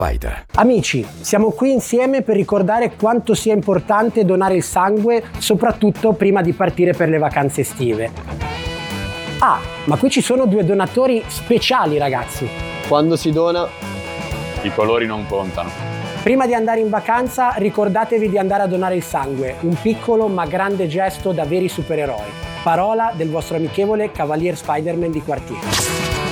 Spider. Amici, siamo qui insieme per ricordare quanto sia importante donare il sangue, soprattutto prima di partire per le vacanze estive. Ah, ma qui ci sono 2 donatori speciali, ragazzi. Quando si dona, I colori non contano. Prima di andare in vacanza, ricordatevi di andare a donare il sangue, un piccolo ma grande gesto da veri supereroi. Parola del vostro amichevole Cavalier Spider-Man di quartiere.